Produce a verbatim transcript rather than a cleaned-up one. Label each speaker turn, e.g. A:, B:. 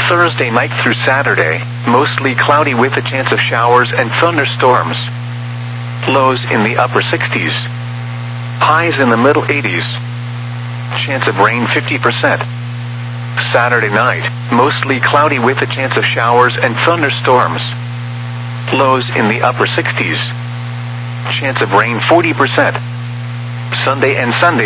A: Thursday night through Saturday, mostly cloudy with a chance of showers and thunderstorms. Lows in the upper sixties. Highs in the middle eighties. Chance of rain fifty percent. Saturday night, mostly cloudy with a chance of showers and thunderstorms. Lows in the upper sixties. Chance of rain forty percent. Sunday and Sunday